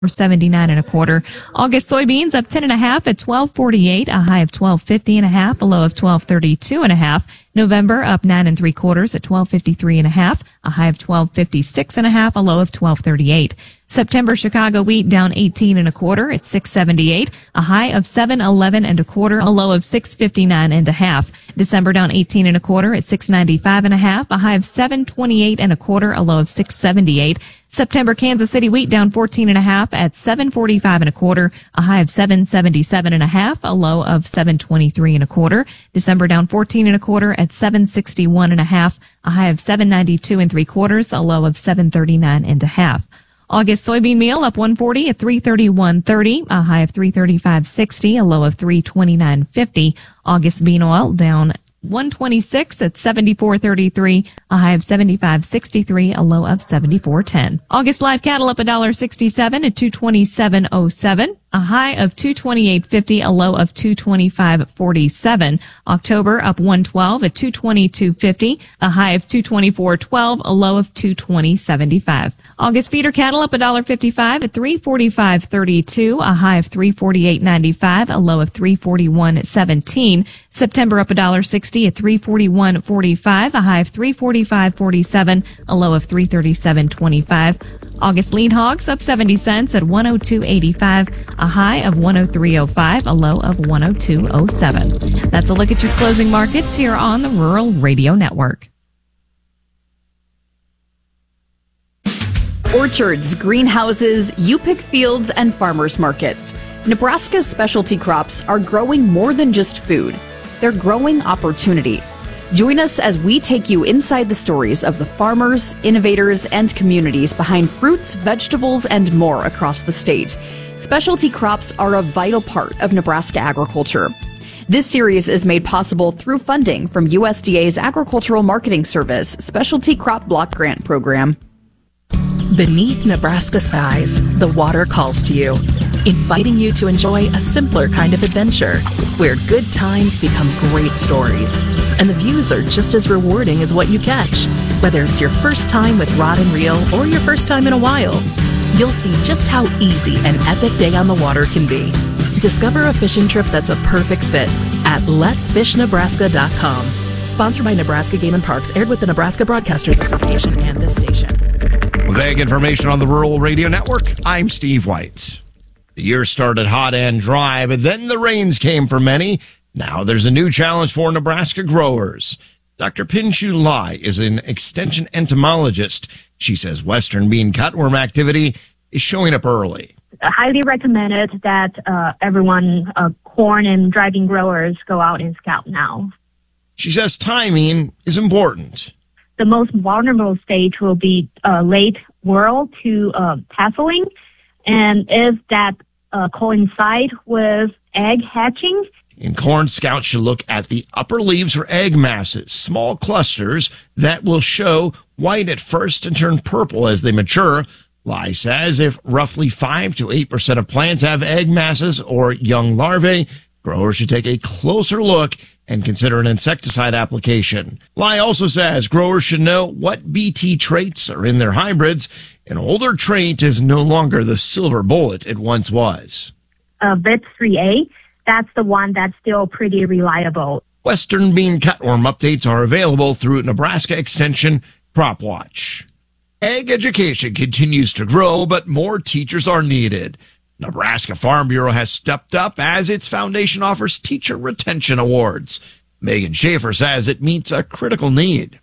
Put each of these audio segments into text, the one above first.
79 and a quarter. August soybeans up 10 and a half at 12.48, a high of 12.50 and a half, a low of 12.32 and a half. November up 9 and 3/4 at 12.53 and a half, a high of 12.56 and a half, a low of 12.38. September Chicago wheat down 18 and a quarter at 6.78, a high of 7.11 and a quarter, a low of 6.59 and a half. December down 18 and a quarter at 6.95 and a half, a high of 7.28 and a quarter, a low of 6.78. September Kansas City wheat down 14 and a half at 7.45 and a quarter, a high of 7.77 and a half, a low of 7.23 and a quarter. December down 14 and a quarter at 7.61 and a half, a high of 7.92 and 3/4, a low of 7.39 and a half. August soybean meal up 140 at 331.30, a high of 335.60, a low of 329.50. August bean oil down 126 at 74.33, a high of 75.63, a low of 74.10. August live cattle up $1.67 at 227.07, a high of 228.50, a low of 225.47. October up 112 at 222.50, a high of 224.12, a low of 220.75. August feeder cattle up $1.55 at 345.32, a high of 348.95, a low of 341.17. September up $1.60 at 341.45, a high of 345.47, a low of 337.25. August lean hogs up 70 cents at 102.85, a high of 103.05, a low of 102.07. That's a look at your closing markets here on the Rural Radio Network. Orchards, greenhouses, U-pick fields, and farmers markets. Nebraska's specialty crops are growing more than just food. They're growing opportunity. Join us as we take you inside the stories of the farmers, innovators, and communities behind fruits, vegetables, and more across the state. Specialty crops are a vital part of Nebraska agriculture. This series is made possible through funding from USDA's Agricultural Marketing Service Specialty Crop Block Grant Program. Beneath Nebraska skies, the water calls to you, inviting you to enjoy a simpler kind of adventure, where good times become great stories, and the views are just as rewarding as what you catch. Whether it's your first time with rod and reel or your first time in a while, you'll see just how easy an epic day on the water can be. Discover a fishing trip that's a perfect fit at letsfishnebraska.com. Sponsored by Nebraska Game and Parks, aired with the Nebraska Broadcasters Association and this station. With Ag information on the Rural Radio Network, I'm Steve White. The year started hot and dry, but then the rains came for many. Now there's a new challenge for Nebraska growers. Dr. Pinshu Lai is an extension entomologist. She says western bean cutworm activity is showing up early. I highly recommended that everyone, corn and dry bean growers, go out and scout now. She says timing is important. The most vulnerable stage will be late whirl to tasseling, and if that coincide with egg hatching. In corn, scouts should look at the upper leaves for egg masses, small clusters that will show white at first and turn purple as they mature. Lai says if roughly 5 to 8% of plants have egg masses or young larvae, growers should take a closer look and consider an insecticide application. Lai also says growers should know what BT traits are in their hybrids. An older trait is no longer the silver bullet it once was. BITS 3A, that's the one that's still pretty reliable. Western bean cutworm updates are available through Nebraska Extension Crop Watch. Ag education continues to grow, but more teachers are needed. Nebraska Farm Bureau has stepped up as its foundation offers teacher retention awards. Megan Schaefer says it meets a critical need.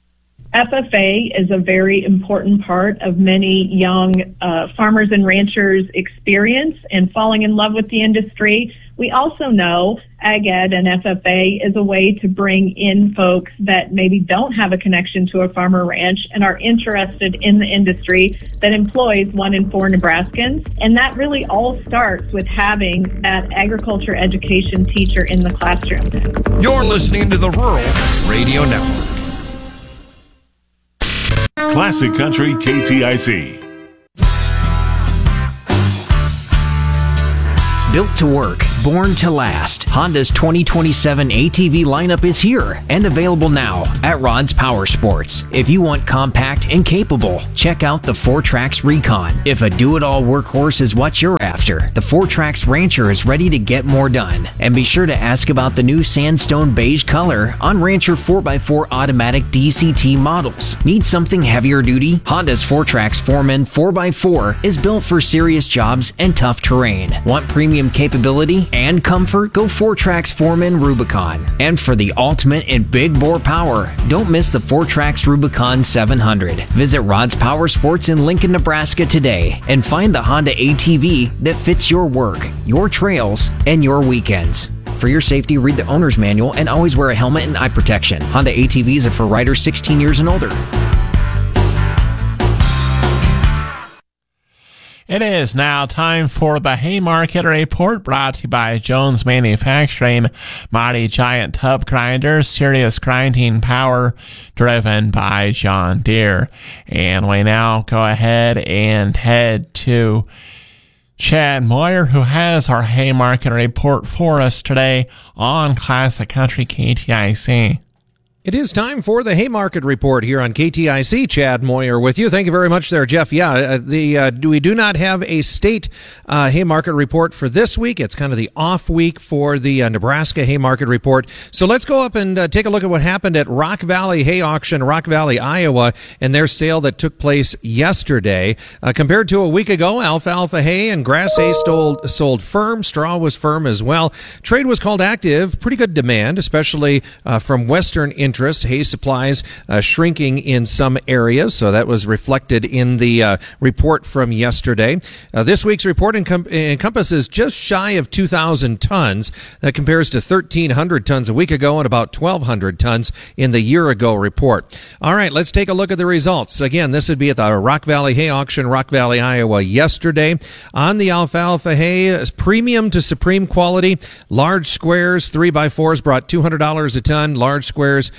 FFA is a very important part of many young farmers and ranchers' experience in falling in love with the industry. We also know Ag Ed and FFA is a way to bring in folks that maybe don't have a connection to a farm or ranch and are interested in the industry that employs 1 in 4 Nebraskans. And that really all starts with having that agriculture education teacher in the classroom. You're listening to the Rural Radio Network. Classic Country KTIC. Built to work, born to last. Honda's 2027 ATV lineup is here and available now at Rod's Power Sports. If you want compact and capable, check out the 4Trax Recon. If a do-it-all workhorse is what you're after, the 4Trax Rancher is ready to get more done. And be sure to ask about the new sandstone beige color on Rancher 4x4 automatic DCT models. Need something heavier duty? Honda's 4Trax Foreman 4x4 is built for serious jobs and tough terrain. Want premium capability and comfort? Go 4Trax Foreman Rubicon. And for the ultimate in big bore power, don't miss the 4Trax Rubicon 700. Visit Rod's Power Sports in Lincoln, Nebraska today and find the Honda ATV that fits your work, your trails, and your weekends. For your safety, read the owner's manual and always wear a helmet and eye protection. Honda ATVs are for riders 16 years and older. It is now time for the Haymarket Report, brought to you by Jones Manufacturing. Mighty Giant Tub Grinders, serious grinding power, driven by John Deere. And we now go ahead and head to Chad Moyer, who has our Haymarket Report for us today on Classic Country KTIC. It is time for the Haymarket Report here on KTIC. Chad Moyer with you. Thank you very much there, Jeff. Yeah, we do not have a state Haymarket Report for this week. It's kind of the off week for the Nebraska Haymarket Report. So let's go up and take a look at what happened at Rock Valley Hay Auction, Rock Valley, Iowa, and their sale that took place yesterday. Compared to a week ago, alfalfa hay and grass hay sold firm. Straw was firm as well. Trade was called active. Pretty good demand, especially from Western interest. Hay supplies shrinking in some areas, so that was reflected in the report from yesterday. This week's report encompasses just shy of 2,000 tons. That compares to 1,300 tons a week ago and about 1,200 tons in the year-ago report. All right, let's take a look at the results. Again, this would be at the Rock Valley Hay Auction, Rock Valley, Iowa, yesterday. On the alfalfa hay, premium to supreme quality, large squares, 3x4s brought $200 a ton, large squares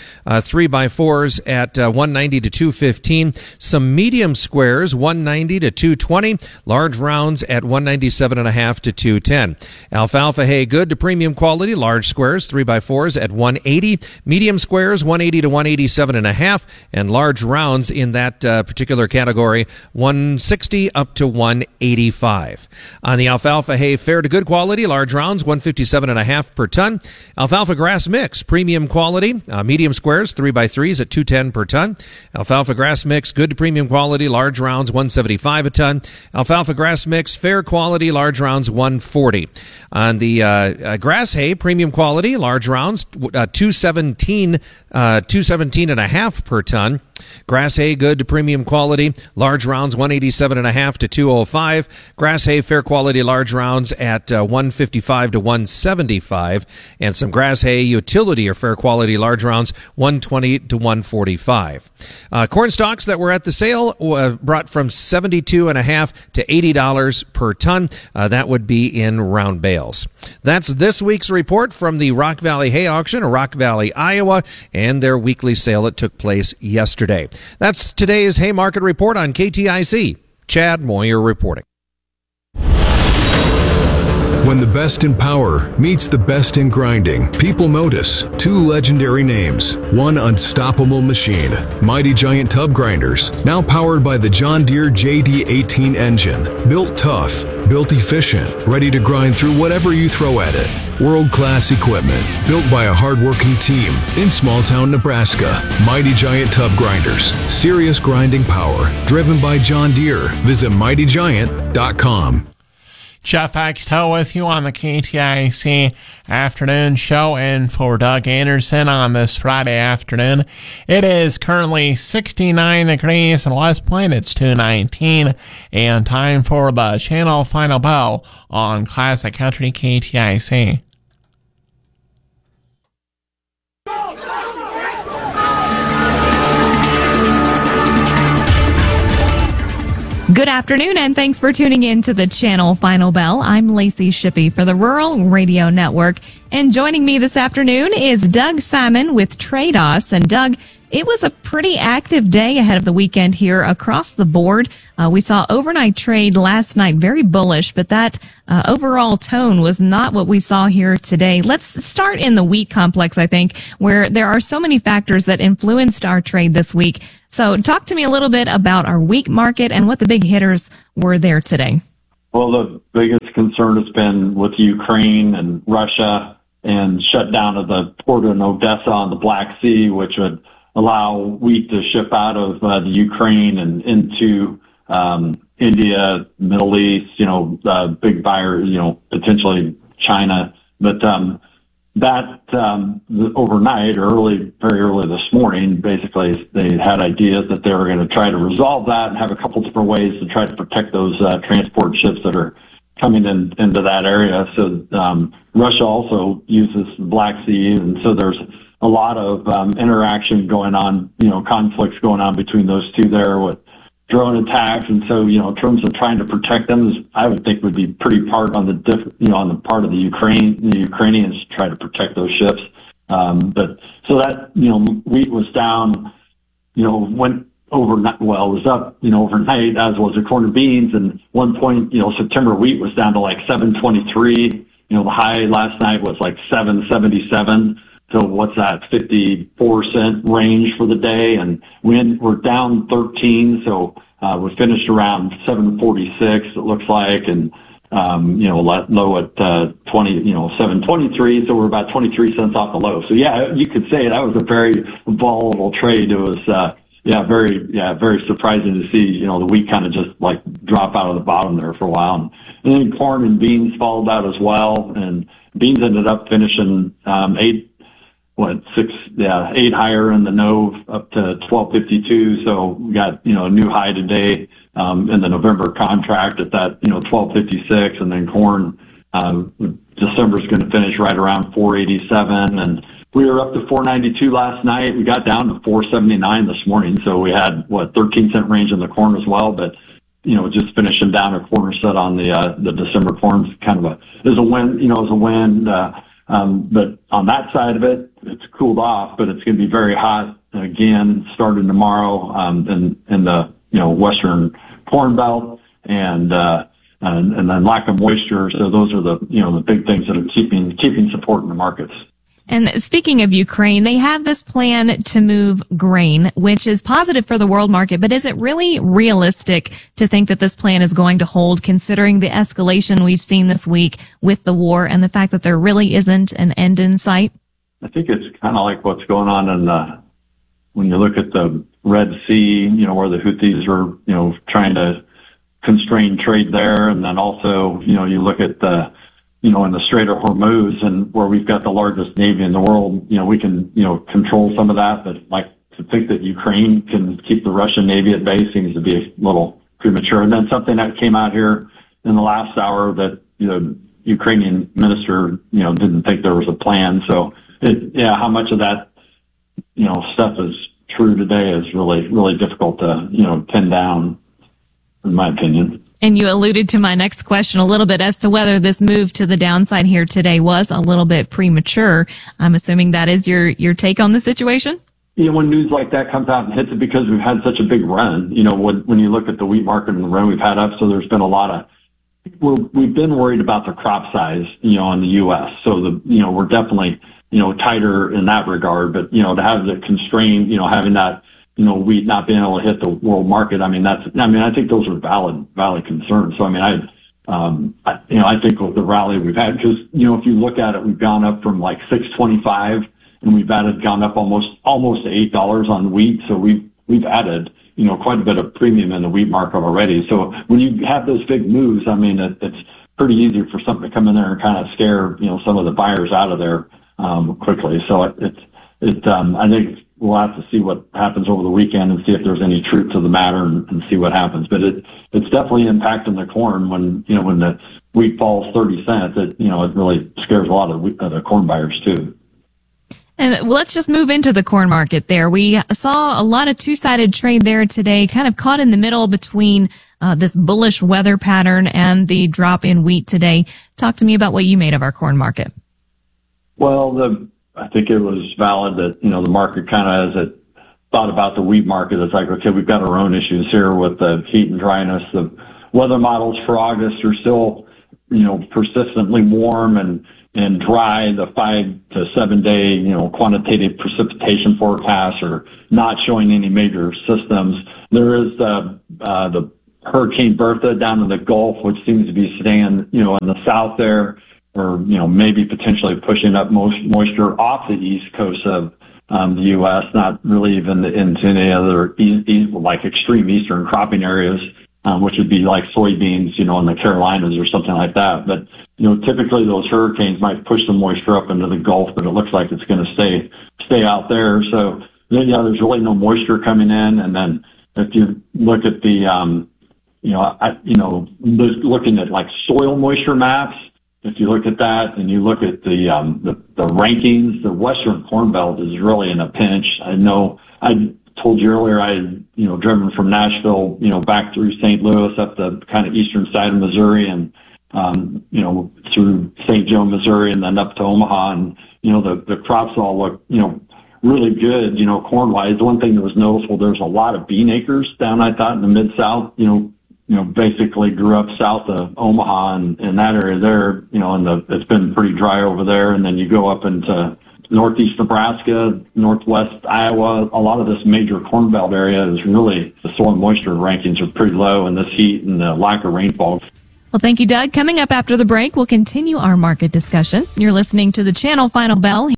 3x4s at $190 to $215. Some medium squares, $190 to $220. Large rounds at $197.5 to $210. Alfalfa hay, good to premium quality. Large squares, 3x4s at $180. Medium squares, $180 to $187.5. And large rounds in that particular category, $160 up to $185. On the alfalfa hay, fair to good quality. Large rounds, $157.5 per ton. Alfalfa grass mix, premium quality. Medium squares, 3x3s at $210 per ton. Alfalfa grass mix, good to premium quality, large rounds, $175 a ton. Alfalfa grass mix, fair quality, large rounds, $140. On the grass hay, premium quality, large rounds, $217.5 per ton. Grass hay, good to premium quality, large rounds, $187.5 to $205. Grass hay, fair quality, large rounds at $155 to $175. And some grass hay, utility or fair quality, large rounds, $120 to $145. Corn stalks that were at the sale brought from $72.5 to $80 per ton. That would be in round bales. That's this week's report from the Rock Valley Hay Auction, Rock Valley, Iowa, and their weekly sale that took place yesterday. That's today's Haymarket Report on KTIC. Chad Moyer reporting. When the best in power meets the best in grinding, people notice two legendary names, one unstoppable machine, Mighty Giant Tub Grinders, now powered by the John Deere JD18 engine. Built tough, built efficient, ready to grind through whatever you throw at it. World-class equipment, built by a hard-working team in small-town Nebraska. Mighty Giant Tub Grinders, serious grinding power, driven by John Deere. Visit mightygiant.com. Jeff Axtell with you on the KTIC Afternoon Show, and for Doug Anderson on this Friday afternoon. It is currently 69 degrees in West Point. It's 2:19, and time for the Channel Final Bell on Classic Country KTIC. Good afternoon, and thanks for tuning in to the Channel Final Bell. I'm Lacey Shippey for the Rural Radio Network, and joining me this afternoon is Doug Simon with Trados. And Doug, It was a pretty active day ahead of the weekend here across the board. We saw overnight trade last night, very bullish, but that overall tone was not what we saw here today. Let's start in the wheat complex, I think, where there are so many factors that influenced our trade this week. So talk to me a little bit about our wheat market and what the big hitters were there today. Well, the biggest concern has been with Ukraine and Russia and shutdown of the port in Odessa on the Black Sea, which would allow wheat to ship out of the Ukraine and into India, Middle East, big buyer, potentially China. But overnight, very early this morning, basically they had ideas that they were going to try to resolve that and have a couple different ways to try to protect those transport ships that are coming into that area. So Russia also uses the Black Sea, and so there's a lot of interaction going on, conflicts going on between those two there with drone attacks. And so, in terms of trying to protect them, I would think would be pretty part on the part of the Ukrainians to try to protect those ships. But so that, wheat was down, went overnight. Well, it was up, overnight, as was the corn and beans. And one point, September wheat was down to like 723. The high last night was like 777. So what's that, 54-cent range for the day? And we're down 13. So, we finished around 746, it looks like. And, low at, 723. So we're about 23 cents off the low. So yeah, you could say that was a very volatile trade. It was, very surprising to see, the wheat kind of just like drop out of the bottom there for a while. And then corn and beans followed that as well. And beans ended up finishing, 8 higher in the Nove up to 1252. So we got, a new high today, in the November contract at that, 1256. And then corn, December's going to finish right around 487. And we were up to 492 last night. We got down to 479 this morning. So we had 13-cent range in the corn as well, but just finishing down a quarter set on the December corn's kind of is a win. But on that side of it, it's cooled off, but it's going to be very hot again starting tomorrow, in the, western corn belt and then lack of moisture. So those are the big things that are keeping support in the markets. And speaking of Ukraine, they have this plan to move grain, which is positive for the world market. But is it really realistic to think that this plan is going to hold, considering the escalation we've seen this week with the war and the fact that there really isn't an end in sight? I think it's kind of like what's going on when you look at the Red Sea, where the Houthis were, trying to constrain trade there. And then also, you look at in the Strait of Hormuz, and where we've got the largest navy in the world, we can, control some of that. But like to think that Ukraine can keep the Russian navy at bay seems to be a little premature. And then something that came out here in the last hour that, Ukrainian minister, didn't think there was a plan. So how much of that, stuff is true today is really, really difficult to, pin down, in my opinion. And you alluded to my next question a little bit as to whether this move to the downside here today was a little bit premature. I'm assuming that is your take on the situation? When news like that comes out and hits it, because we've had such a big run, when you look at the wheat market and the run we've had up, so there's been a lot of, we've been worried about the crop size, in the U.S. So we're definitely, tighter in that regard, but, to have the constraint, having that, wheat not being able to hit the world market. I think those are valid concerns. So, I think with the rally we've had, because, if you look at it, we've gone up from like 625 and we've gone up almost to $8 on wheat. So we've added, quite a bit of premium in the wheat market already. So when you have those big moves, it's pretty easy for something to come in there and kind of scare, some of the buyers out of there, quickly. So I think we'll have to see what happens over the weekend and see if there's any truth to the matter and see what happens. But it's definitely impacting the corn when the wheat falls 30 cents, it really scares a lot of the corn buyers too. And let's just move into the corn market there. We saw a lot of two-sided trade there today, kind of caught in the middle between this bullish weather pattern and the drop in wheat today. Talk to me about what you made of our corn market. Well, I think it was valid that, the market kind of, as it thought about the wheat market. It's like, okay, we've got our own issues here with the heat and dryness. The weather models for August are still, persistently warm and dry. The 5 to 7 day, quantitative precipitation forecasts are not showing any major systems. There is the Hurricane Bertha down in the Gulf, which seems to be staying, in the south there, or, maybe potentially pushing up moisture off the east coast of the U.S., not really even into any other like extreme eastern cropping areas, which would be like soybeans, in the Carolinas or something like that. But, typically those hurricanes might push the moisture up into the Gulf, but it looks like it's going to stay out there. So, there's really no moisture coming in. And then if you look at the, looking at like soil moisture maps, if you look at that and you look at the rankings, the Western Corn Belt is really in a pinch. I know I told you earlier I had, driven from Nashville, back through St. Louis up the kind of eastern side of Missouri and, through St. Joe, Missouri, and then up to Omaha. And, the crops all look, really good, corn-wise. The one thing that was noticeable, there's a lot of bean acres down, I thought, in the Mid-South, basically grew up south of Omaha and that area there, it's been pretty dry over there. And then you go up into northeast Nebraska, northwest Iowa, a lot of this major corn belt area is really, the soil moisture rankings are pretty low in this heat and the lack of rainfall. Well, thank you, Doug. Coming up after the break, we'll continue our market discussion. You're listening to the Channel Final Bell.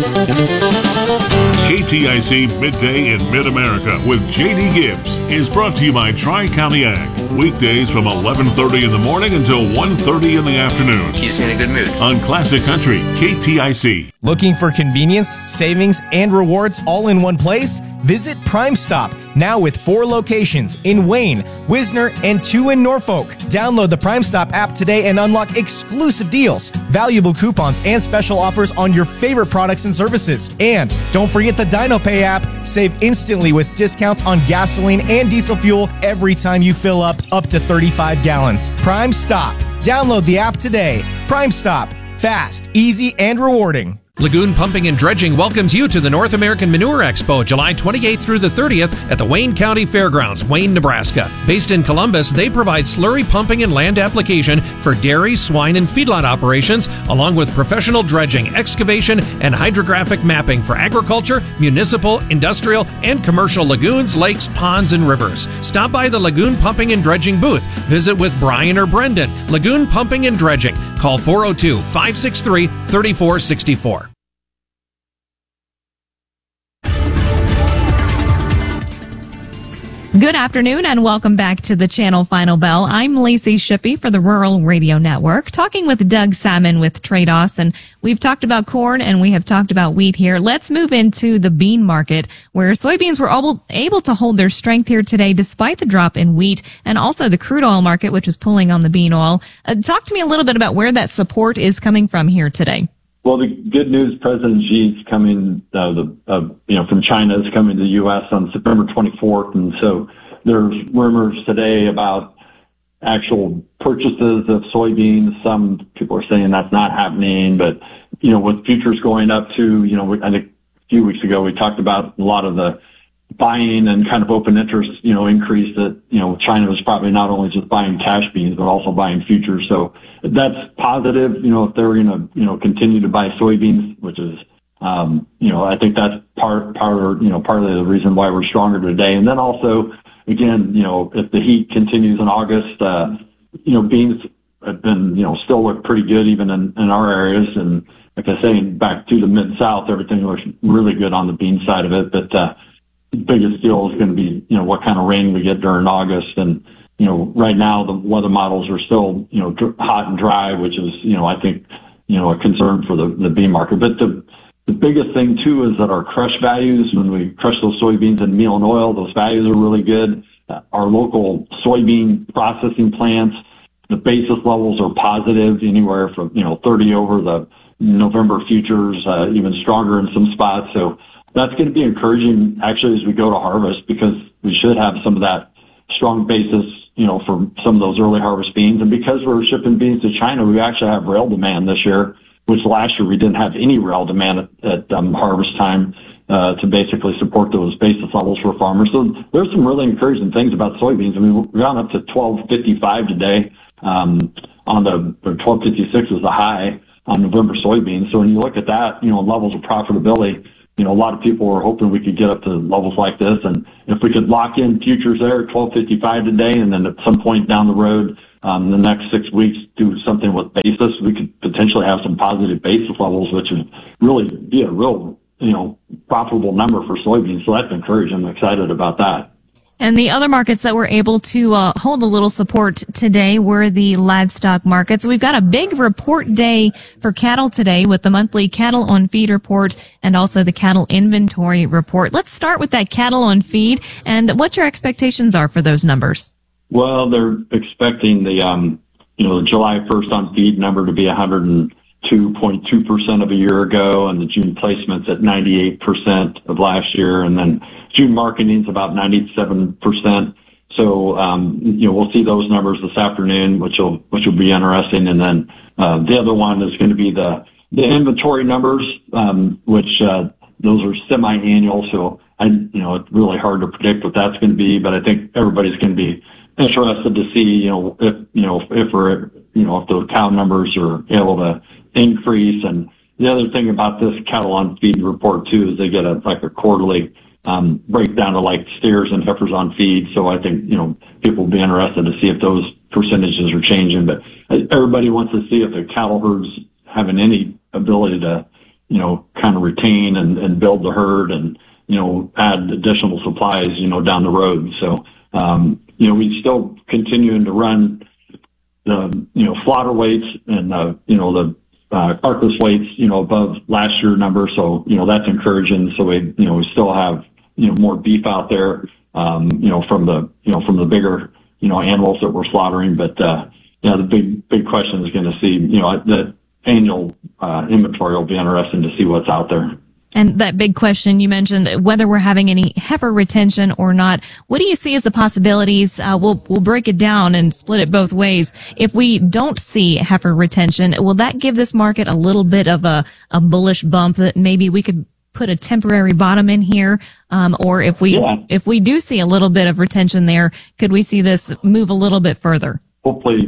KTIC Midday in Mid-America with J.D. Gibbs is brought to you by Tri-County Ag. Weekdays from 11:30 in the morning until 1:30 in the afternoon. Keeps me in a good mood. On Classic Country, KTIC. Looking for convenience, savings, and rewards all in one place? Visit Prime Stop, now with 4 locations in Wayne, Wisner, and 2 in Norfolk. Download the Prime Stop app today and unlock exclusive deals, valuable coupons, and special offers on your favorite products and services. And don't forget the DinoPay app. Save instantly with discounts on gasoline and diesel fuel every time you fill up to 35 gallons. Prime Stop. Download the app today. Prime Stop. Fast, easy, and rewarding. Lagoon Pumping and Dredging welcomes you to the North American Manure Expo, July 28th through the 30th at the Wayne County Fairgrounds, Wayne, Nebraska. Based in Columbus, they provide slurry pumping and land application for dairy, swine, and feedlot operations, along with professional dredging, excavation, and hydrographic mapping for agriculture, municipal, industrial, and commercial lagoons, lakes, ponds, and rivers. Stop by the Lagoon Pumping and Dredging booth. Visit with Brian or Brendan. Lagoon Pumping and Dredging. Call 402-563-3464. Good afternoon and welcome back to the Channel Final Bell. I'm Lacey Shippey for the Rural Radio Network, talking with Doug Salmon with Trados, and we've talked about corn and we have talked about wheat here. Let's move into the bean market, where soybeans were able to hold their strength here today despite the drop in wheat, and also the crude oil market, which was pulling on the bean oil. Talk to me a little bit about where that support is coming from here today. Well, the good news, President Xi's coming, from China is coming to the U.S. on September 24th. And so there's rumors today about actual purchases of soybeans. Some people are saying that's not happening, but, with futures going up to, I think a few weeks ago, we talked about a lot of the buying and kind of open interest, increase that, China was probably not only just buying cash beans, but also buying futures. So that's positive, if they're going to, continue to buy soybeans, which is, I think that's part of the reason why we're stronger today. And then also, again, if the heat continues in August, beans have been, still look pretty good even in our areas. And like I say, back to the Mid-South, everything looks really good on the bean side of it. But, the biggest deal is going to be, what kind of rain we get during August. And, right now the weather models are still, hot and dry, which is, I think, a concern for the bean market. But the biggest thing too is that our crush values, when we crush those soybeans in meal and oil, those values are really good. Our local soybean processing plants, the basis levels are positive, anywhere from, 30 over the November futures, even stronger in some spots. So that's going to be encouraging actually as we go to harvest, because we should have some of that strong basis, for some of those early harvest beans. And because we're shipping beans to China, we actually have rail demand this year, which last year we didn't have any rail demand at harvest time. to basically support those basis levels for farmers. So there's some really encouraging things about soybeans. I mean, we've gone up to 12.55 today. On the 12.56 was the high on November soybeans. So when you look at that, levels of profitability, a lot of people were hoping we could get up to levels like this. And if we could lock in futures there at 12.55 today, and then at some point down the road, the next 6 weeks, do something with basis, we could potentially have some positive basis levels, which would really be a real, profitable number for soybeans. So that's encouraging. I'm excited about that. And the other markets that were able to hold a little support today were the livestock markets. We've got a big report day for cattle today with the monthly cattle on feed report and also the cattle inventory report. Let's start with that cattle on feed and what your expectations are for those numbers. Well, they're expecting the July 1st on feed number to be 102.2% of a year ago, and the June placements at 98% of last year, and then June marketing's about 97%. So, we'll see those numbers this afternoon, which will be interesting. And then, the other one is going to be the inventory numbers, which, those are semi-annual. So it's really hard to predict what that's going to be, but I think everybody's going to be interested to see, if the cow numbers are able to increase. And the other thing about this cattle on feed report too is they get a quarterly breakdown of like steers and heifers on feed. So I think, people will be interested to see if those percentages are changing, but everybody wants to see if the cattle herd's having any ability to, kind of retain and build the herd and, add additional supplies, down the road. So, we still continuing to run the, slaughter weights and, the carcass weights, above last year number. So, that's encouraging. So we still have, more beef out there, from the bigger, animals that we're slaughtering. But, the big question is going to see, the annual, inventory will be interesting to see what's out there. And that big question you mentioned, whether we're having any heifer retention or not. What do you see as the possibilities? We'll break it down and split it both ways. If we don't see heifer retention, will that give this market a little bit of a bullish bump that maybe we could put a temporary bottom in here? Or if we do see a little bit of retention there, could we see this move a little bit further? Hopefully,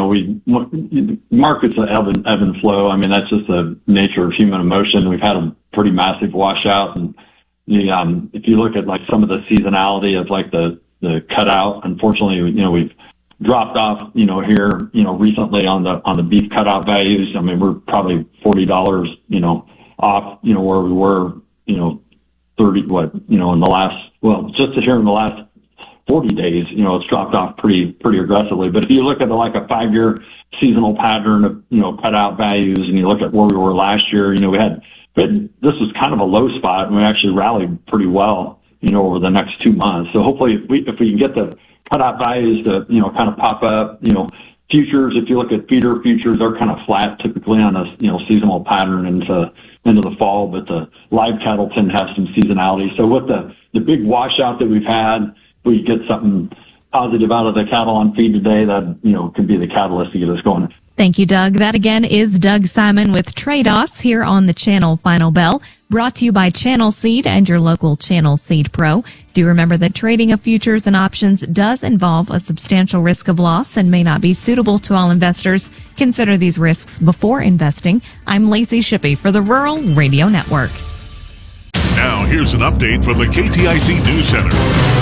markets ebb and flow. I mean, that's just the nature of human emotion. We've had a pretty massive washout, and if you look at like some of the seasonality of like the cutout, unfortunately, we've dropped off, here, recently on the beef cutout values. I mean, we're probably $40, off, where we were, 30, in the last, just here in the last 40 days, it's dropped off pretty aggressively. But if you look at a 5-year seasonal pattern of, cutout values, and you look at where we were last year, this was kind of a low spot, and we actually rallied pretty well, over the next 2 months. So hopefully if we can get the cutout values to, kind of pop up, futures, if you look at feeder futures, they're kind of flat typically on a, seasonal pattern into the fall, but the live cattle tend to have some seasonality. So with the big washout that we've had, we get something positive out of the cattle on feed today, that, could be the catalyst to get us going. Thank you, Doug. That again is Doug Simon with Trade-Offs here on the Channel Final Bell, brought to you by Channel Seed and your local Channel Seed Pro. Do remember that trading of futures and options does involve a substantial risk of loss and may not be suitable to all investors. Consider these risks before investing. I'm Lacey Shippey for the Rural Radio Network. Now here's an update from the KTIC News Center.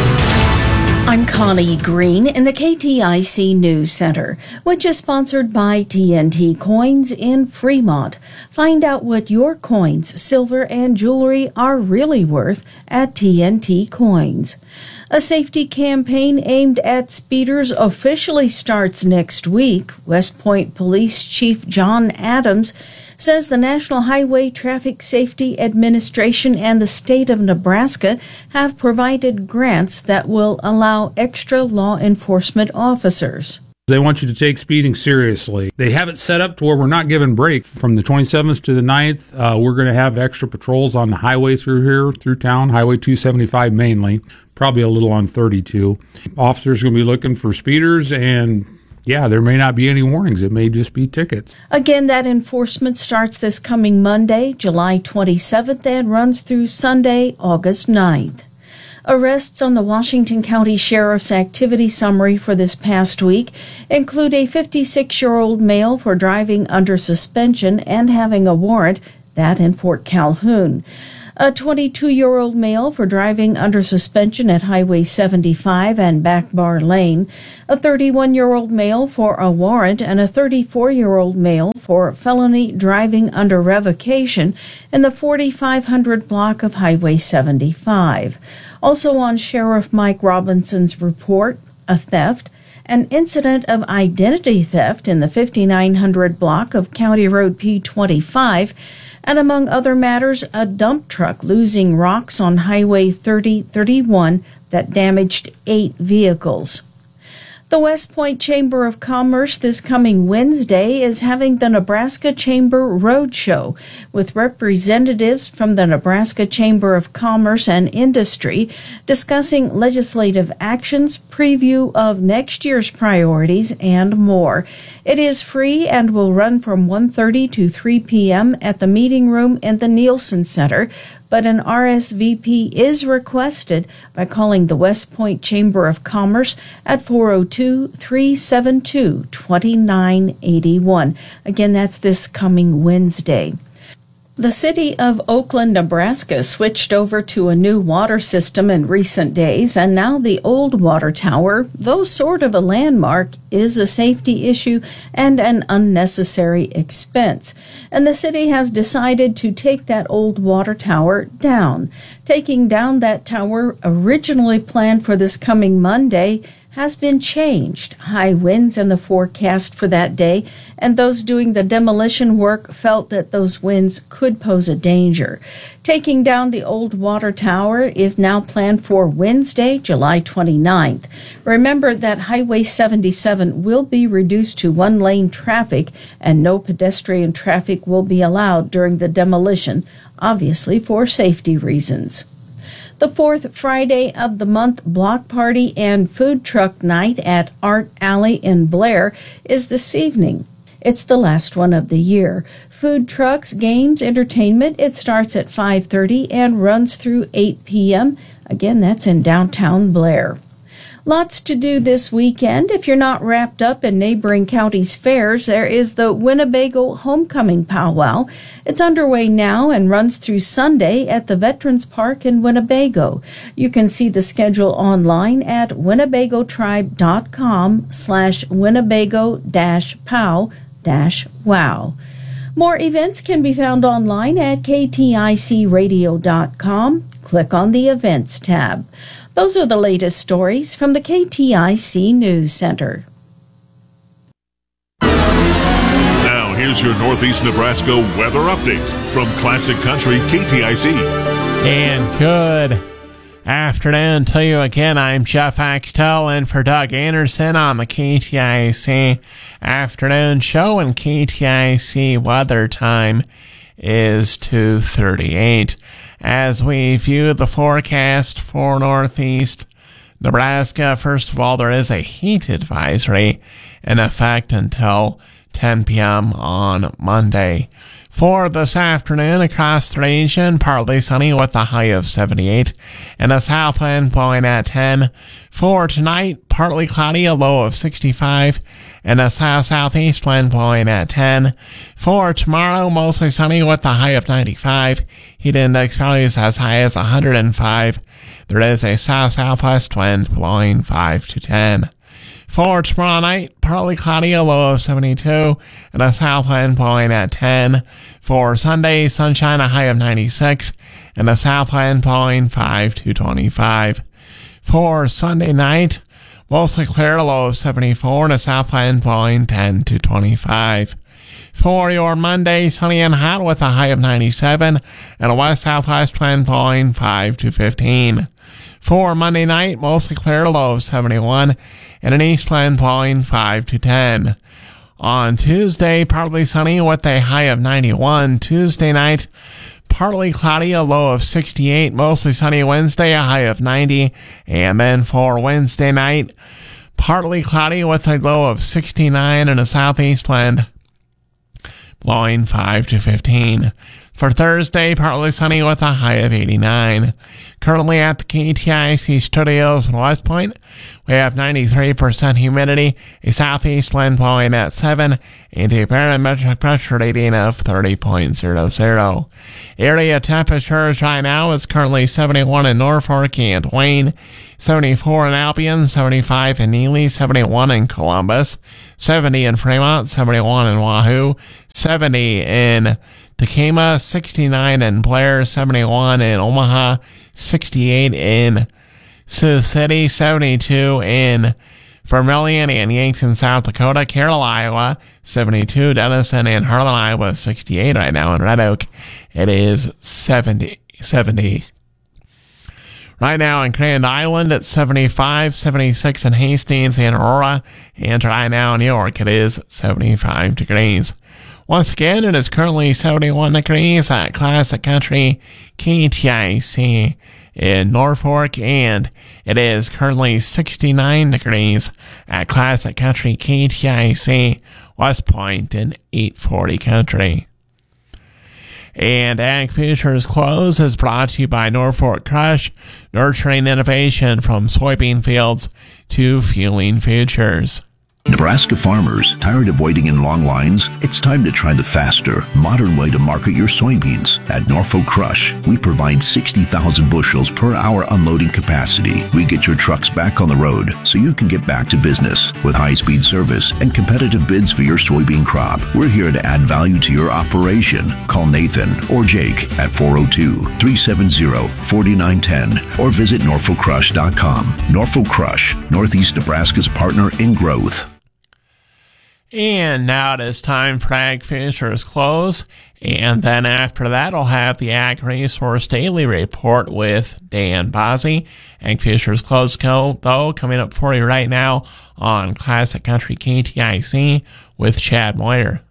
I'm Connie Green in the KTIC News Center, which is sponsored by TNT Coins in Fremont. Find out what your coins, silver, and jewelry are really worth at TNT Coins. A safety campaign aimed at speeders officially starts next week. West Point Police Chief John Adams says the National Highway Traffic Safety Administration and the state of Nebraska have provided grants that will allow extra law enforcement officers. They want you to take speeding seriously. They have it set up to where we're not giving break. From the 27th to the 9th, we're going to have extra patrols on the highway through town, Highway 275 mainly, probably a little on 32. Officers are going to be looking for speeders and yeah, there may not be any warnings. It may just be tickets. Again, that enforcement starts this coming Monday, July 27th, and runs through Sunday, August 9th. Arrests on the Washington County Sheriff's activity summary for this past week include a 56-year-old male for driving under suspension and having a warrant, that in Fort Calhoun. A 22-year-old male for driving under suspension at Highway 75 and Back Bar Lane, a 31-year-old male for a warrant, and a 34-year-old male for felony driving under revocation in the 4500 block of Highway 75. Also on Sheriff Mike Robinson's report, a theft, an incident of identity theft in the 5900 block of County Road P25, and among other matters, a dump truck losing rocks on Highway 3031 that damaged 8 vehicles. The West Point Chamber of Commerce this coming Wednesday is having the Nebraska Chamber Roadshow with representatives from the Nebraska Chamber of Commerce and Industry discussing legislative actions, preview of next year's priorities, and more. It is free and will run from 1:30 to 3 p.m. at the meeting room in the Nielsen Center, but an RSVP is requested by calling the West Point Chamber of Commerce at 402-372-2981. Again, that's this coming Wednesday. The city of Oakland, Nebraska switched over to a new water system in recent days, and now the old water tower, though sort of a landmark, is a safety issue and an unnecessary expense. And the city has decided to take that old water tower down. Taking down that tower, originally planned for this coming Monday, has been changed. High winds in the forecast for that day, and those doing the demolition work felt that those winds could pose a danger. Taking down the old water tower is now planned for Wednesday, July 29th. Remember that Highway 77 will be reduced to one-lane traffic, and no pedestrian traffic will be allowed during the demolition, obviously for safety reasons. The fourth Friday of the month block party and food truck night at Art Alley in Blair is this evening. It's the last one of the year. Food trucks, games, entertainment. It starts at 5:30 and runs through 8 p.m. Again, that's in downtown Blair. Lots to do this weekend. If you're not wrapped up in neighboring counties' fairs, there is the Winnebago Homecoming Powwow. It's underway now and runs through Sunday at the Veterans Park in Winnebago. You can see the schedule online at winnebagotribe.com/Winnebago-pow-wow. More events can be found online at kticradio.com. Click on the Events tab. Those are the latest stories from the KTIC News Center. Now, here's your Northeast Nebraska weather update from Classic Country KTIC. And good afternoon to you again. I'm Jeff Axtell in for Doug Anderson on the KTIC Afternoon Show, and KTIC weather time is 2:38. As we view the forecast for Northeast Nebraska, first of all, there is a heat advisory in effect until 10 p.m. on Monday. For this afternoon, across the region, partly sunny with a high of 78 and a south wind blowing at 10. For tonight, partly cloudy, a low of 65 and a south-southeast wind blowing at 10. For tomorrow, mostly sunny with a high of 95. Heat index values as high as 105. There is a south-southwest wind blowing 5 to 10. For tomorrow night, partly cloudy, a low of 72, and a south wind blowing at 10. For Sunday, sunshine, a high of 96, and a south wind blowing 5 to 25. For Sunday night, mostly clear, a low of 74, and a south wind blowing 10 to 25. For your Monday, sunny and hot with a high of 97, and a west-southwest wind blowing 5 to 15. For Monday night, mostly clear, a low of 71, and an east wind blowing 5 to 10. On Tuesday, partly sunny with a high of 91. Tuesday night, partly cloudy, a low of 68. Mostly sunny Wednesday, a high of 90. And then for Wednesday night, partly cloudy with a low of 69 and a southeast wind blowing 5 to 15. For Thursday, partly sunny with a high of 89. Currently at the KTIC studios in West Point, we have 93% humidity, a southeast wind blowing at 7, and a barometric pressure reading of 30.00. Area temperatures right now is currently 71 in Norfolk and Wayne, 74 in Albion, 75 in Neely, 71 in Columbus, 70 in Fremont, 71 in Wahoo, 70 in Tacoma, 69 in Blair, 71 in Omaha, 68 in Sioux City, 72 in Vermilion and Yankton, South Dakota, Carroll, Iowa, 72, Denison and Harlan, Iowa, 68 right now. In Red Oak, it is 70. Right now in Grand Island, it's 75, 76 in Hastings and Aurora, and right now in New York, it is 75 degrees. Once again, it is currently 71 degrees at Classic Country KTIC in Norfolk, and it is currently 69 degrees at Classic Country KTIC West Point in 840 Country. And Ag Futures Close is brought to you by Norfolk Crush, nurturing innovation from soybean fields to fueling futures. Nebraska farmers, tired of waiting in long lines? It's time to try the faster, modern way to market your soybeans. At Norfolk Crush, we provide 60,000 bushels per hour unloading capacity. We get your trucks back on the road so you can get back to business with high-speed service and competitive bids for your soybean crop. We're here to add value to your operation. Call Nathan or Jake at 402-370-4910 or visit NorfolkCrush.com. Norfolk Crush, Northeast Nebraska's partner in growth. And now it is time for Ag Futures Close. And then after that, I'll have the Ag Resource Daily Report with Dan Bozzi. Ag Futures Close, though, coming up for you right now on Classic Country KTIC with Chad Moyer.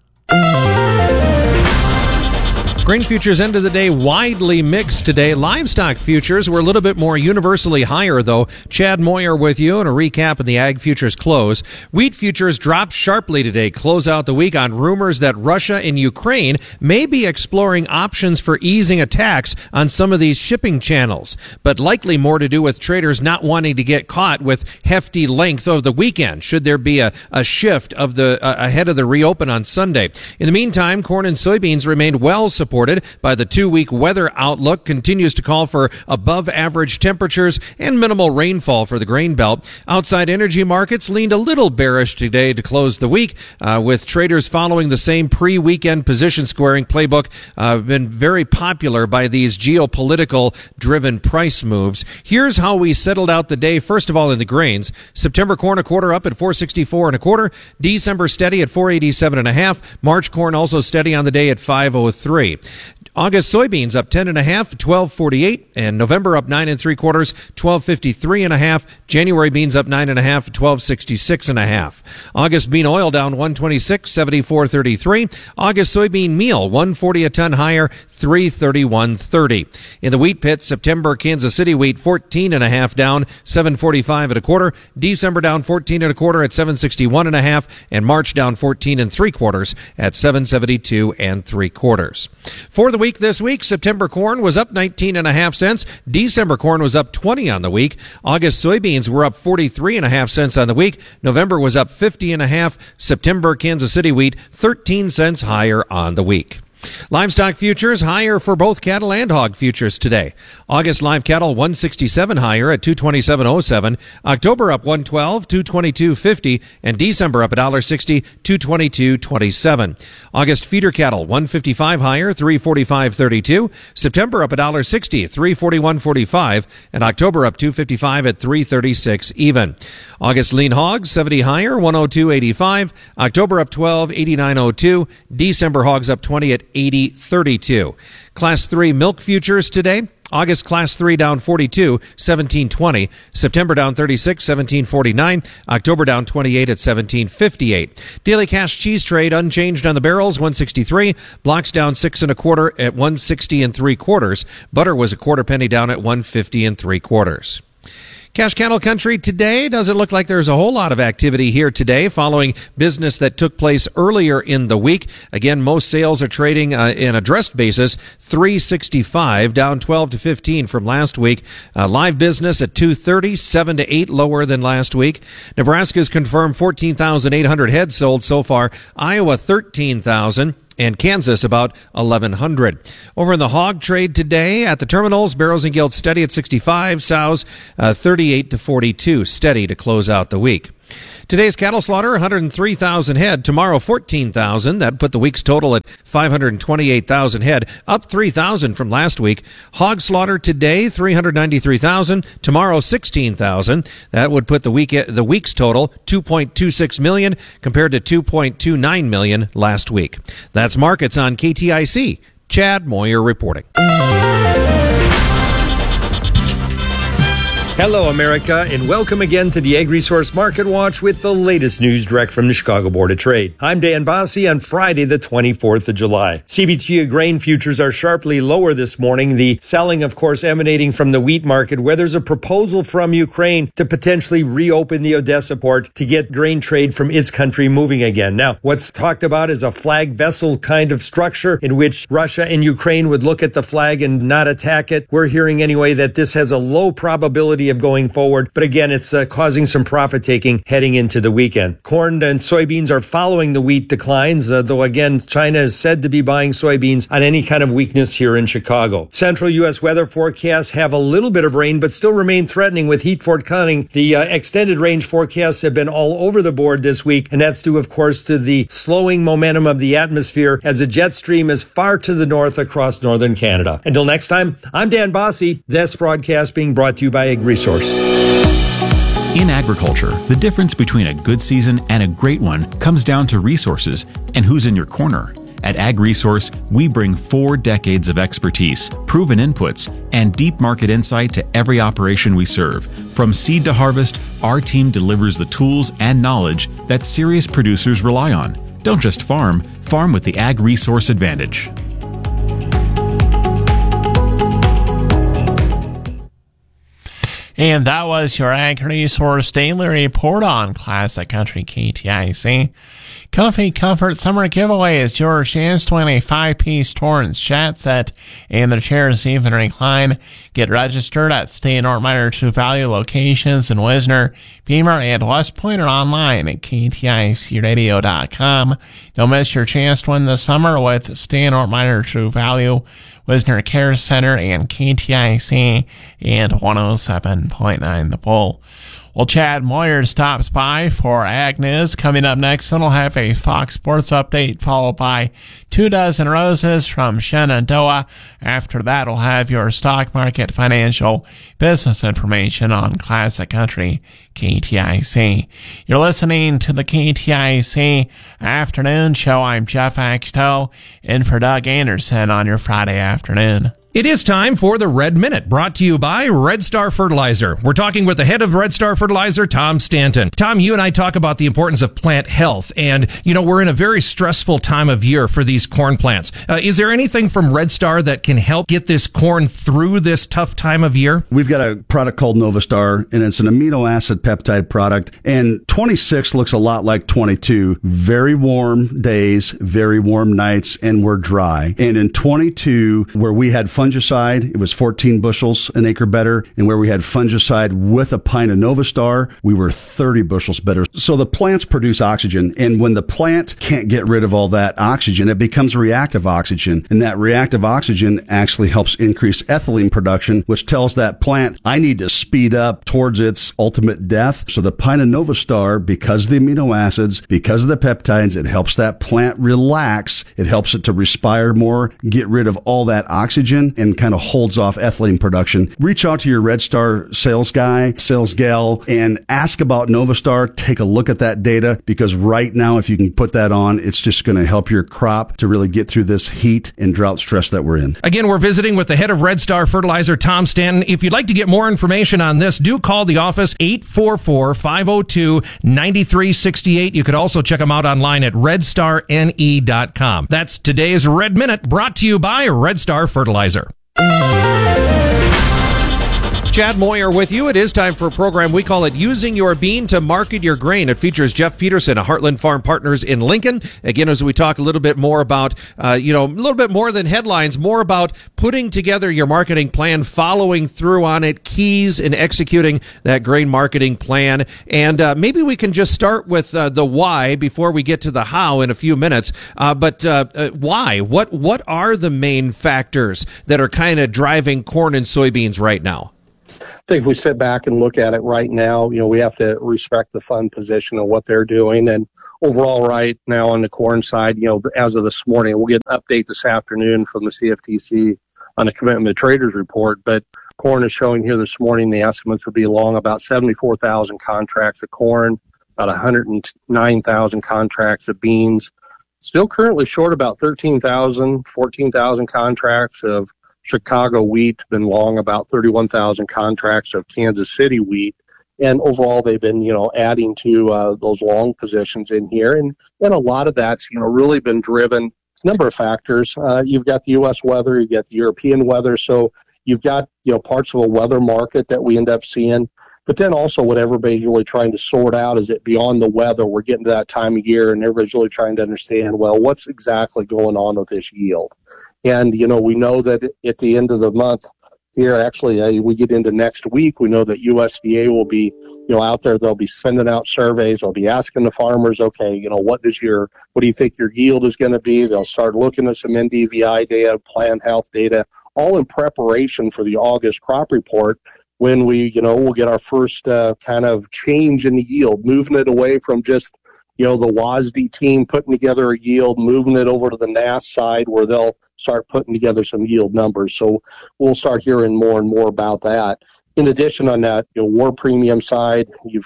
Grain futures end of the day widely mixed today. Livestock futures were a little bit more universally higher, though. Chad Moyer with you and a recap of the Ag Futures Close. Wheat futures dropped sharply today, close out the week on rumors that Russia and Ukraine may be exploring options for easing attacks on some of these shipping channels, but likely more to do with traders not wanting to get caught with hefty length of the weekend, should there be a shift of the ahead of the reopen on Sunday. In the meantime, corn and soybeans remained well supported by the 2-week weather outlook, continues to call for above average temperatures and minimal rainfall for the grain belt. Outside energy markets leaned a little bearish today to close the week, with traders following the same pre-weekend position squaring playbook. Been very popular by these geopolitical driven price moves. Here's how we settled out the day. First of all, in the grains, September corn a quarter up at 464 1/4. December steady at 487 1/2. March corn also steady on the day at 503. August soybeans up 10 1/2, 12.48, and November up 9 3/4, 12.53 1/2. January beans up 9 1/2, 12.66 1/2. August bean oil down 126, 74.33. August soybean meal 140 a ton higher, 331.30. In the wheat pit, September Kansas City wheat 14 1/2 down, 745 1/4. December down 14 1/4 at 761 1/2, and March down 14 3/4 at 772 3/4. For the week this week, September corn was up 19 1/2 cents. December corn was up 20 on the week. August soybeans were up 43 1/2 cents on the week. November was up 50 1/2. September Kansas City wheat 13 cents higher on the week. Livestock futures higher for both cattle and hog futures today. August live cattle 167 higher at 227.07. October up 112, 222.50, and December up $1.60, 222.27. August feeder cattle 155 higher, 345.32. September up $1.60, 341.45, and October up 255 at 336 even. August lean hogs 70 higher, 102.85. October up 12, 89.02. December hogs up 20 at 80.32. Class 3 milk futures today. August Class 3 down 42, 17.20. September down 36, 17.49. October down 28 at 17.58. Daily cash cheese trade unchanged on the barrels, 163. Blocks down 6 1/4 at 160 3/4. Butter was a quarter penny down at 150 3/4. Cash Cattle Country today. Doesn't look like there's a whole lot of activity here today following business that took place earlier in the week. Again, most sales are trading in addressed basis, 365, down 12 to 15 from last week. Live business at 230, 7 to 8 lower than last week. Nebraska's confirmed 14,800 head sold so far. Iowa, 13,000. And Kansas about 1,100. Over in the hog trade today at the terminals, barrels and gilts steady at 65, sows 38 to 42, steady to close out the week. Today's cattle slaughter, 103,000 head. Tomorrow, 14,000. That put the week's total at 528,000 head, up 3,000 from last week. Hog slaughter today, 393,000. Tomorrow, 16,000. That would put the week's total 2.26 million compared to 2.29 million last week. That's markets on KTIC. Chad Moyer reporting. Hello, America, and welcome again to the Ag Resource Market Watch with the latest news direct from the Chicago Board of Trade. I'm Dan Bossie on Friday, the 24th of July. CBT grain futures are sharply lower this morning. The selling, of course, emanating from the wheat market, where there's a proposal from Ukraine to potentially reopen the Odessa port to get grain trade from its country moving again. Now, what's talked about is a flag vessel kind of structure in which Russia and Ukraine would look at the flag and not attack it. We're hearing anyway that this has a low probability of going forward, but again, it's causing some profit taking heading into the weekend. Corn and soybeans are following the wheat declines, though again, China is said to be buying soybeans on any kind of weakness here in Chicago. Central U.S. weather forecasts have a little bit of rain, but still remain threatening with heat forthcoming. The extended range forecasts have been all over the board this week, and that's due, of course, to the slowing momentum of the atmosphere as a jet stream is far to the north across northern Canada. Until next time, I'm Dan Bossie. This broadcast being brought to you by Ag Resource. In agriculture, the difference between a good season and a great one comes down to resources and who's in your corner. At Ag Resource, we bring 4 decades of expertise, proven inputs, and deep market insight to every operation we serve. From seed to harvest, our team delivers the tools and knowledge that serious producers rely on. Don't just farm, farm with the Ag Resource advantage. And that was your Ag Resource Daily Report on Classic Country KTIC. Comfy Comfort Summer Giveaway is your chance to win a 5-piece Torrance chat set and the chairs even recline. Get registered at State North Minor True Value locations in Wisner, Beamer, and West Point, or online at KTICradio.com. Don't miss your chance to win this summer with State North Minor True Value, Wisner Care Center, and KTIC and 107.9 The Bull. Well, Chad Moyer stops by for Ag News. Coming up next, then we'll have a Fox Sports update, followed by 2 Dozen Roses from Shenandoah. After that, we'll have your stock market, financial, business information on Classic Country KTIC. You're listening to the KTIC Afternoon Show. I'm Jeff Axtell, in for Doug Anderson on your Friday afternoon. It is time for the Red Minute, brought to you by Red Star Fertilizer. We're talking with the head of Red Star Fertilizer, Tom Stanton. Tom, you and I talk about the importance of plant health, and, you know, we're in a very stressful time of year for these corn plants. Is there anything from Red Star that can help get this corn through this tough time of year? We've got a product called Novastar, and it's an amino acid peptide product, and 26 looks a lot like 22. Very warm days, very warm nights, and we're dry. And in 22, where we had fungicide, it was 14 bushels an acre better. And where we had fungicide with a pint of Novastar, we were 30 bushels better. So the plants produce oxygen. And when the plant can't get rid of all that oxygen, it becomes reactive oxygen. And that reactive oxygen actually helps increase ethylene production, which tells that plant, I need to speed up towards its ultimate death. So the pint of Novastar, because of the amino acids, because of the peptides, it helps that plant relax. It helps it to respire more, get rid of all that oxygen, and kind of holds off ethylene production. Reach out to your Red Star sales guy, sales gal, and ask about Novastar. Take a look at that data, because right now, if you can put that on, it's just going to help your crop to really get through this heat and drought stress that we're in. Again, we're visiting with the head of Red Star Fertilizer, Tom Stanton. If you'd like to get more information on this, do call the office, 844-502-9368. You could also check them out online at redstarne.com. That's today's Red Minute, brought to you by Red Star Fertilizer. Chad Moyer with you. It is time for a program we call it Using Your Bean to Market Your Grain. It features Jeff Peterson of Heartland Farm Partners in Lincoln. Again, as we talk a little bit more about, a little bit more than headlines, more about putting together your marketing plan, following through on it, keys in executing that grain marketing plan. And maybe we can just start with the why before we get to the how in a few minutes. But why? What are the main factors that are kind of driving corn and soybeans right now? I think if we sit back and look at it right now, we have to respect the fund position of what they're doing. And overall, right now on the corn side, as of this morning, we'll get an update this afternoon from the CFTC on the commitment to traders report. But corn is showing here this morning, the estimates would be long about 74,000 contracts of corn, about 109,000 contracts of beans. Still currently short about 13,000, 14,000 contracts of Chicago wheat, been long about 31,000 contracts of Kansas City wheat. And overall, they've been, adding to those long positions in here. And a lot of that's, really been driven, number of factors. You've got the U.S. weather, you've got the European weather. So you've got, parts of a weather market that we end up seeing. But then also what everybody's really trying to sort out is it beyond the weather. We're getting to that time of year and everybody's really trying to understand, well, what's exactly going on with this yield? And, we know that at the end of the month here, actually, we get into next week, we know that USDA will be, out there. They'll be sending out surveys. They'll be asking the farmers, okay, what do you think your yield is going to be? They'll start looking at some NDVI data, plant health data, all in preparation for the August crop report when we'll get our first kind of change in the yield, moving it away from just, the WASDE team putting together a yield, moving it over to the NASS side where they'll start putting together some yield numbers. So we'll start hearing more and more about that. In addition on that, war premium side, you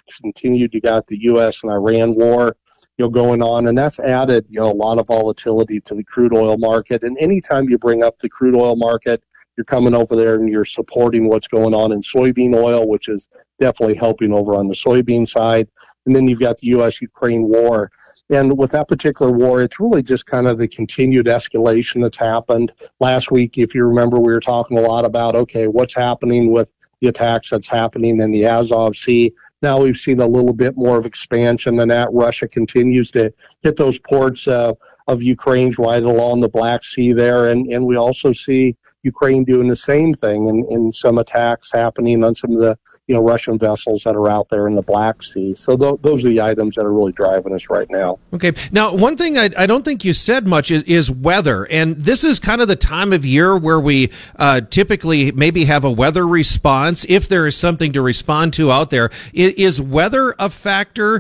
got the U.S. and Iran war, going on, and that's added, a lot of volatility to the crude oil market. And anytime you bring up the crude oil market, you're coming over there and you're supporting what's going on in soybean oil, which is definitely helping over on the soybean side. And then you've got the U.S.-Ukraine war. And with that particular war, it's really just kind of the continued escalation that's happened. Last week, if you remember, we were talking a lot about, okay, what's happening with the attacks that's happening in the Azov Sea. Now we've seen a little bit more of expansion than that. Russia continues to hit those ports of Ukraine right along the Black Sea there. And we also see Ukraine doing the same thing and some attacks happening on some of the Russian vessels that are out there in the Black Sea. So those are the items that are really driving us right now. Okay. Now, one thing I don't think you said much is weather. And this is kind of the time of year where we typically maybe have a weather response if there is something to respond to out there. Is weather a factor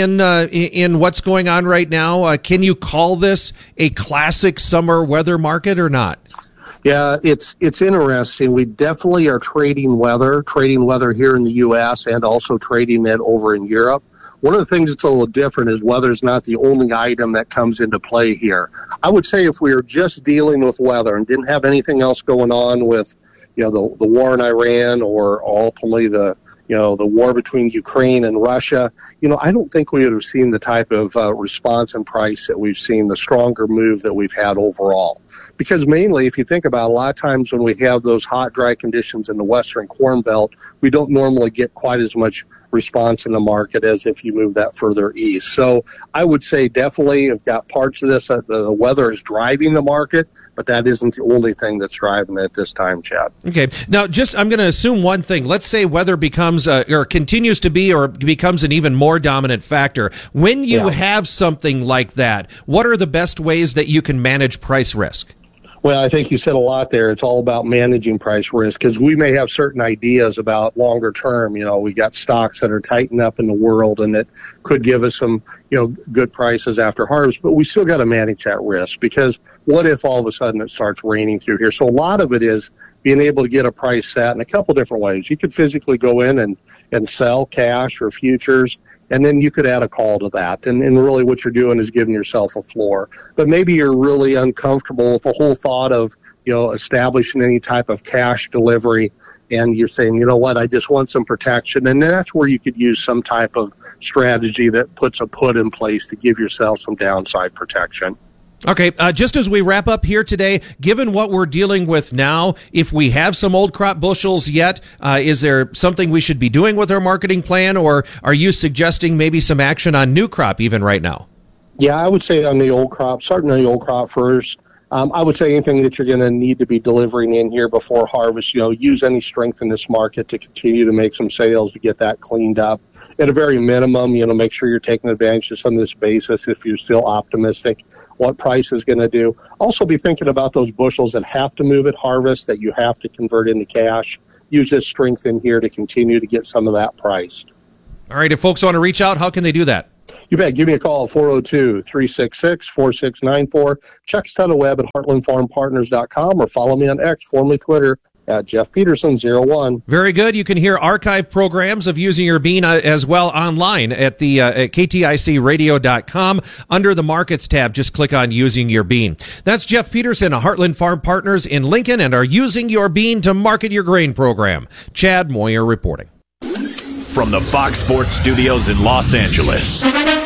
in what's going on right now? Can you call this a classic summer weather market or not? Yeah, it's interesting. We definitely are trading weather here in the U.S. and also trading it over in Europe. One of the things that's a little different is weather's not the only item that comes into play here. I would say if we were just dealing with weather and didn't have anything else going on with, the war in Iran or ultimately the war between Ukraine and Russia, I don't think we would have seen the type of response and price that we've seen, the stronger move that we've had overall. Because mainly, if you think about it, a lot of times when we have those hot, dry conditions in the Western Corn Belt, we don't normally get quite as much response in the market as if you move that further east. So I would say definitely have got parts of this. The weather is driving the market, but that isn't the only thing that's driving it at this time, Chad. Okay. Now, I'm going to assume one thing. Let's say weather becomes or continues to be or becomes an even more dominant factor. When you have something like that, what are the best ways that you can manage price risk? Well, I think you said a lot there. It's all about managing price risk because we may have certain ideas about longer term. We got stocks that are tightening up in the world and it could give us some, good prices after harvest, but we still got to manage that risk because what if all of a sudden it starts raining through here? So a lot of it is being able to get a price set in a couple different ways. You could physically go in and sell cash or futures. And then you could add a call to that. And really what you're doing is giving yourself a floor. But maybe you're really uncomfortable with the whole thought of, establishing any type of cash delivery. And you're saying, you know what, I just want some protection. And that's where you could use some type of strategy that puts a put in place to give yourself some downside protection. Okay, just as we wrap up here today, given what we're dealing with now, if we have some old crop bushels yet, is there something we should be doing with our marketing plan, or are you suggesting maybe some action on new crop even right now? Yeah, I would say on the old crop, starting on the old crop first. I would say anything that you're going to need to be delivering in here before harvest, use any strength in this market to continue to make some sales to get that cleaned up. At a very minimum, make sure you're taking advantage of some of this basis if you're still optimistic what price is going to do. Also be thinking about those bushels that have to move at harvest, that you have to convert into cash. Use this strength in here to continue to get some of that priced. All right, if folks want to reach out, how can they do that? You bet. Give me a call at 402-366-4694. Check us on the web at heartlandfarmpartners.com or follow me on X, formerly Twitter, at Jeff Peterson01. Very good. You can hear archive programs of Using Your Bean as well online at the at kticradio.com. Under the Markets tab, just click on Using Your Bean. That's Jeff Peterson of Heartland Farm Partners in Lincoln and our Using Your Bean to Market Your Grain program. Chad Moyer reporting. From the Fox Sports Studios in Los Angeles,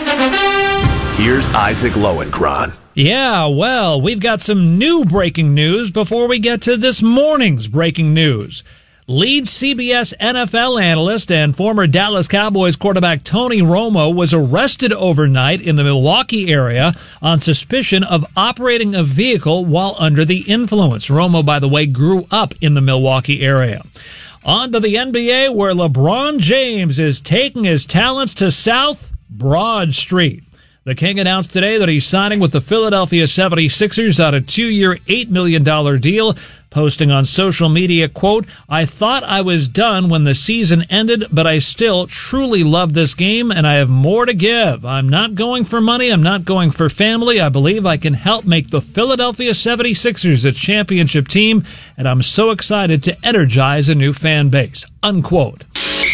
here's Isaac Lowenkron. Yeah, well, we've got some new breaking news before we get to this morning's breaking news. Lead CBS NFL analyst and former Dallas Cowboys quarterback Tony Romo was arrested overnight in the Milwaukee area on suspicion of operating a vehicle while under the influence. Romo, by the way, grew up in the Milwaukee area. On to the NBA, where LeBron James is taking his talents to South Broad Street. The King announced today that he's signing with the Philadelphia 76ers on a 2-year, $8 million deal, posting on social media, quote, "I thought I was done when the season ended, but I still truly love this game, and I have more to give. I'm not going for money. I'm not going for family. I believe I can help make the Philadelphia 76ers a championship team, and I'm so excited to energize a new fan base," unquote.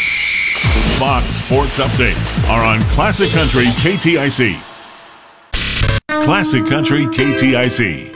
Fox Sports Updates are on Classic Country KTIC. Classic Country KTIC.